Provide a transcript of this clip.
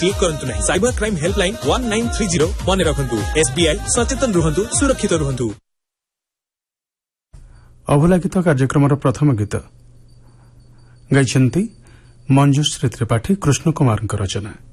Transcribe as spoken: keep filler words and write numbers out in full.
Click करंतु नहीं। Cyber crime helpline one nine three zero मन रखंतु। एसबीआई सचेतन रुहंतु, सुरक्षित रुहंतु। अभुला गीत कार्यक्रम प्रथम गीत गाइछन्ति मंजुश्री त्रिपाठी कृष्ण कुमार रचना।